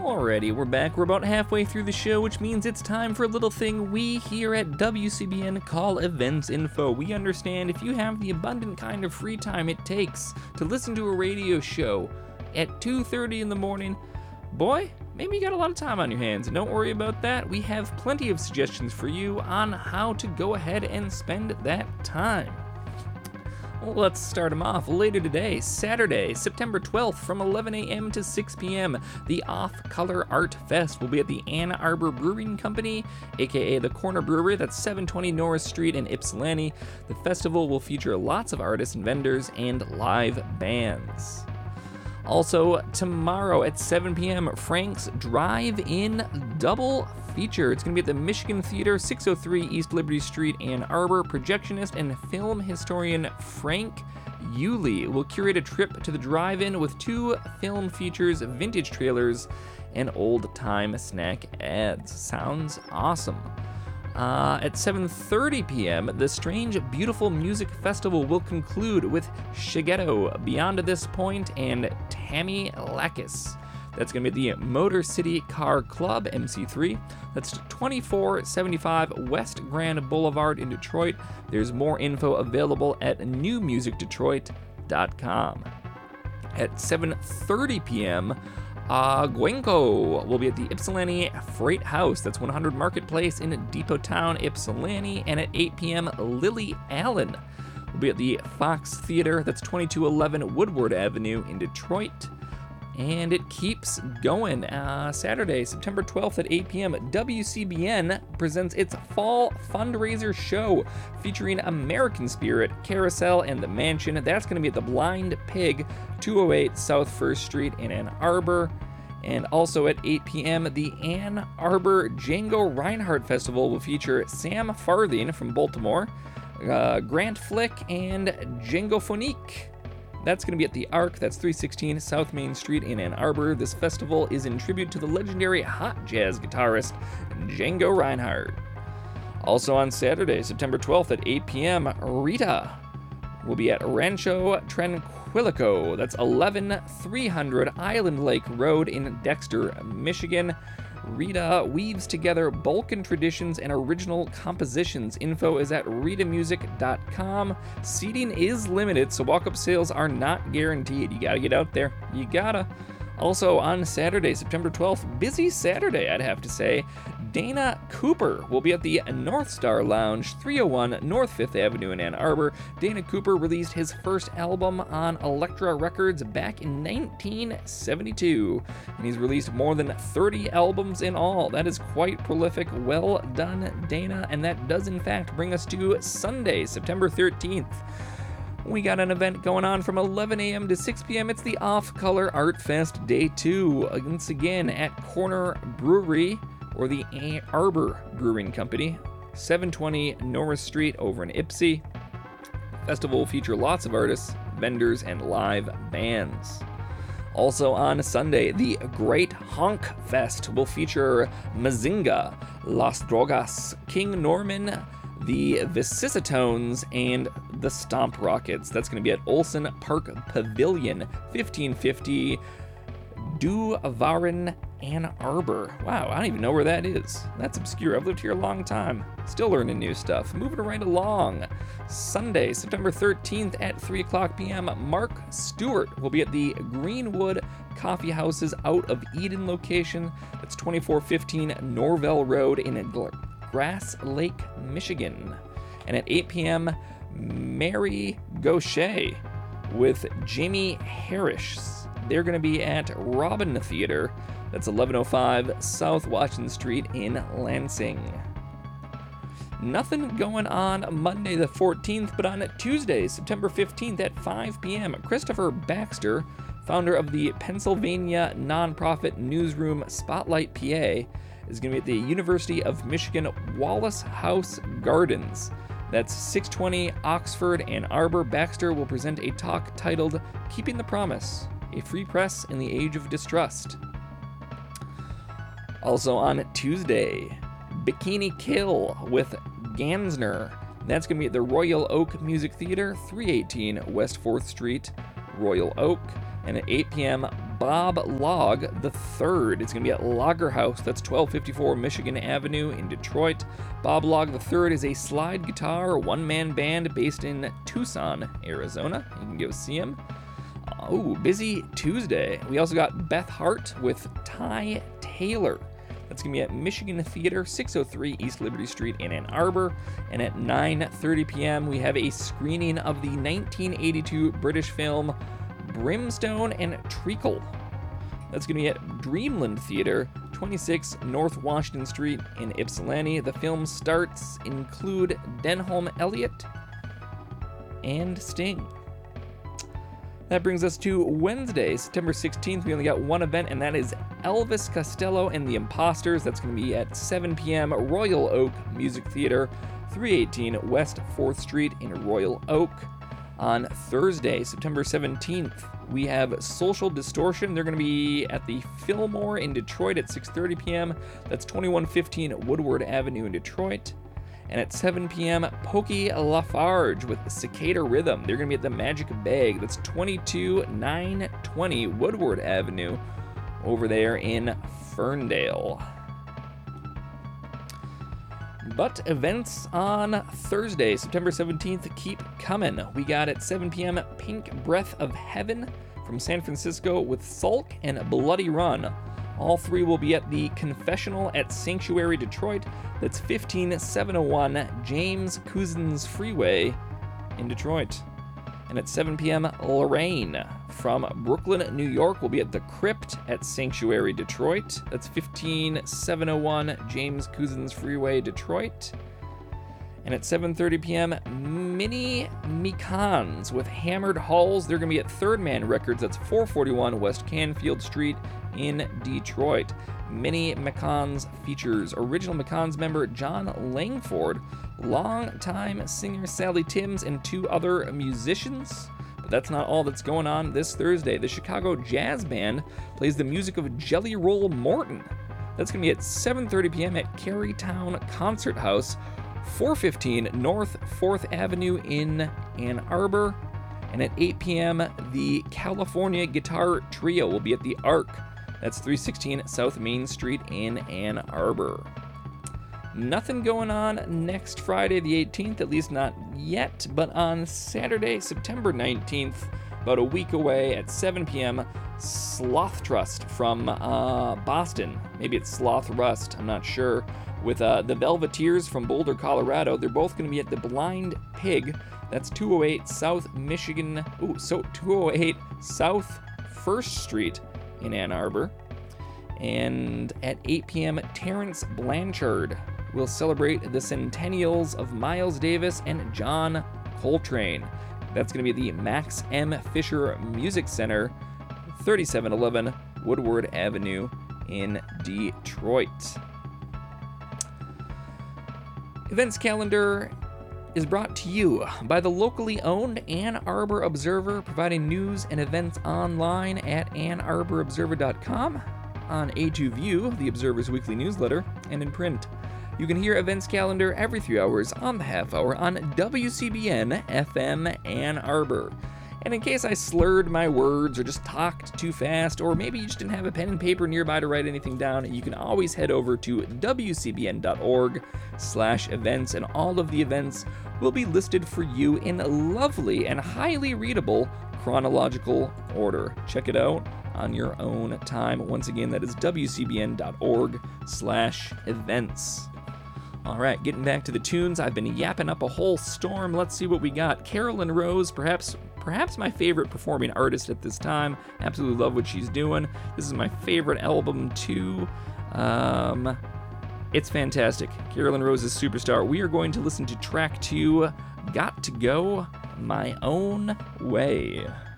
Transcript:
Alrighty, we're back. We're about halfway through the show, which means it's time for a little thing we here at WCBN call Events Info. We understand if you have the abundant kind of free time it takes to listen to a radio show at 2:30 in the morning, boy, maybe you got a lot of time on your hands. And don't worry about that. We have plenty of suggestions for you on how to go ahead and spend that time. Well, let's start them off. Later today, Saturday, September 12th from 11 a.m. to 6 p.m., the Off Color Art Fest will be at the Ann Arbor Brewing Company, aka the Corner Brewery, that's 720 Norris Street in Ypsilanti. The festival will feature lots of artists and vendors and live bands. Also, tomorrow at 7 p.m., Frank's Drive-In Double Feature. It's going to be at the Michigan Theater, 603 East Liberty Street, Ann Arbor. Projectionist and film historian Frank Yulee will curate a trip to the drive-in with 2 film features, vintage trailers, and old-time snack ads. Sounds awesome. At 7:30 p.m., the Strange Beautiful Music Festival will conclude with Shigeto, Beyond This Point, and Tammy Lakis. That's going to be at the Motor City Car Club, MC3. That's 2475 West Grand Boulevard in Detroit. There's more info available at newmusicdetroit.com. At 7:30 p.m., Gwenko will be at the Ypsilanti Freight House. That's 100 Marketplace in Depot Town, Ypsilanti. And at 8 p.m., Lily Allen will be at the Fox Theater. That's 2211 Woodward Avenue in Detroit. And it keeps going. Saturday, September 12th at 8 p.m., WCBN presents its fall fundraiser show featuring American Spirit, Carousel, and The Mansion. That's going to be at the Blind Pig, 208 South 1st Street in Ann Arbor. And also at 8 p.m., the Ann Arbor Django Reinhardt Festival will feature Sam Farthing from Baltimore, Grant Flick, and Djangophonique. That's going to be at the Arc, that's 316 South Main Street in Ann Arbor. This festival is in tribute to the legendary hot jazz guitarist Django Reinhardt. Also on Saturday, September 12th at 8 p.m., Rita will be at Rancho Tranquilico. That's 11300 Island Lake Road in Dexter, Michigan. Rita weaves together Balkan traditions and original compositions. Info is at ritamusic.com. Seating is limited, so walk-up sales are not guaranteed. You gotta get out there. You gotta. Also on Saturday, September 12th, busy Saturday, I'd have to say, Dana Cooper will be at the North Star Lounge, 301 North 5th Avenue in Ann Arbor. Dana Cooper released his first album on Elektra Records back in 1972, and he's released more than 30 albums in all. That is quite prolific. Well done, Dana, and that does in fact bring us to Sunday, September 13th. We got an event going on from 11 a.m. to 6 p.m. It's the Off Color Art Fest Day 2. Once again at Corner Brewery, or the Ann Arbor Brewing Company, 720 Norris Street over in Ypsi. Festival will feature lots of artists, vendors, and live bands. Also on Sunday, the Great Honk Fest will feature Mazinga, Las Drogas, King Norman, the Vicissitones, and the Stomp Rockets. That's going to be at Olson Park Pavilion, 1550 Du Varon, Ann Arbor. Wow, I don't even know where that is. That's obscure. I've lived here a long time. Still learning new stuff. Moving right along. Sunday, September 13th at 3 o'clock p.m., Mark Stewart will be at the Greenwood Coffee House's Out of Eden location. That's 2415 Norvell Road in Grass Lake, Michigan. And at 8 p.m., Mary Gaucher with Jamie Harris. They're going to be at Robin Theater. That's 1105 South Washington Street in Lansing. Nothing going on Monday the 14th, but on Tuesday, September 15th at 5 p.m., Christopher Baxter, founder of the Pennsylvania nonprofit newsroom Spotlight PA, is going to be at the University of Michigan Wallace House Gardens. That's 620 Oxford, Ann Arbor. Baxter will present a talk titled Keeping the Promise, a Free Press in the Age of Distrust. Also on Tuesday, Bikini Kill with Gansner. That's going to be at the Royal Oak Music Theater, 318 West 4th Street, Royal Oak. And at 8 p.m., Bob Log the Third. It's going to be at Lager House. That's 1254 Michigan Avenue in Detroit. Bob Log the Third is a slide guitar one-man band based in Tucson, Arizona. You can go see him. Oh, busy Tuesday. We also got Beth Hart with Ty Taylor. That's going to be at Michigan Theater, 603 East Liberty Street in Ann Arbor. And at 9:30 p.m., we have a screening of the 1982 British film Brimstone and Treacle. That's going to be at Dreamland Theater, 26 North Washington Street in Ypsilanti. The film starts include Denholm Elliott and Sting. That brings us to Wednesday, September 16th. We only got one event, and that is Elvis Costello and the Imposters. That's going to be at 7 p.m. Royal Oak Music Theater, 318 West 4th Street in Royal Oak. On Thursday, September 17th, we have Social Distortion. They're going to be at the Fillmore in Detroit at 6:30 p.m. That's 2115 Woodward Avenue in Detroit. And at 7 p.m., Pokey Lafarge with Cicada Rhythm. They're going to be at the Magic Bag. That's 22920 Woodward Avenue over there in Ferndale. But events on Thursday, September 17th, keep coming. We got at 7 p.m. Pink Breath of Heaven from San Francisco with Sulk and Bloody Run. All three will be at the Confessional at Sanctuary Detroit. That's 15701 James Couzens Freeway in Detroit. And at 7 p.m., Lorraine from Brooklyn, New York will be at the Crypt at Sanctuary Detroit. That's 15701 James Couzens Freeway, Detroit. And at 7:30 p.m., Mini Mekons with Hammered Hulls. They're going to be at Third Man Records. That's 441 West Canfield Street in Detroit. Mini Mekons features original Mekons member John Langford, longtime singer Sally Timms, and two other musicians. But that's not all that's going on this Thursday. The Chicago Jazz Band plays the music of Jelly Roll Morton. That's going to be at 7:30 p.m. at Carytown Concert House, 415 North 4th Avenue in Ann Arbor. And at 8 p.m., the California Guitar Trio will be at the Arc. That's 316 South Main Street in Ann Arbor. Nothing going on next Friday the 18th, at least not yet, but on Saturday, September 19th, about a week away at 7 p.m., Sloth Trust from Boston. Maybe it's Sloth Rust, I'm not sure. With the Velveteers from Boulder, Colorado. They're both going to be at the Blind Pig. That's 208 South Michigan. 208 South 1st Street in Ann Arbor. And at 8 p.m., Terrence Blanchard will celebrate the centennials of Miles Davis and John Coltrane. That's going to be at the Max M. Fisher Music Center, 3711 Woodward Avenue in Detroit. Events calendar is brought to you by the locally owned Ann Arbor Observer, providing news and events online at AnnArborObserver.com, on A2View, the Observer's weekly newsletter, and in print. You can hear events calendar every 3 hours on the half hour on WCBN FM Ann Arbor. And in case I slurred my words or just talked too fast, or maybe you just didn't have a pen and paper nearby to write anything down, you can always head over to wcbn.org/events, and all of the events will be listed for you in lovely and highly readable chronological order. Check it out on your own time. Once again, that is wcbn.org/events. All right, getting back to the tunes. I've been yapping up a whole storm. Let's see what we got. Carolyn Rose, perhaps my favorite performing artist at this time. Absolutely love what she's doing. This is my favorite album too. It's fantastic. Carolyn Rose is Superstar. We are going to listen to track 2, Got to Go My Own Way.